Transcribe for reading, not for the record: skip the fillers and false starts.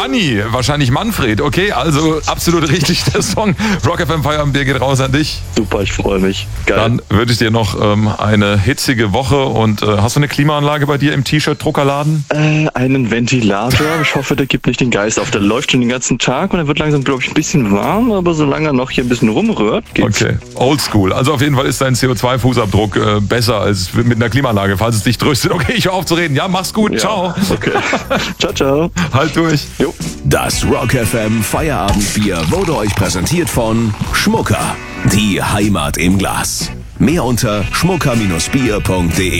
Manni, wahrscheinlich Manfred. Okay, also absolut richtig, der Song. Rock FM Feierabendbier geht raus an dich. Super, ich freue mich. Geil. Dann wünsche ich dir noch eine hitzige Woche. Und hast du eine Klimaanlage bei dir im T-Shirt-Druckerladen? Einen Ventilator. Ich hoffe, der gibt nicht den Geist auf. Der läuft schon den ganzen Tag und er wird langsam, glaube ich, ein bisschen warm. Aber solange er noch hier ein bisschen rumrührt, geht's. Okay, oldschool. Also auf jeden Fall ist dein CO2-Fußabdruck besser als mit einer Klimaanlage, falls es dich tröstet. Okay, ich höre auf zu reden. Ja, mach's gut. Ja, Ciao. Okay. Ciao, ciao. Halt durch. Jo. Das Rock FM Feierabendbier wurde euch präsentiert von Schmucker. Die Heimat im Glas. Mehr unter schmucker-bier.de.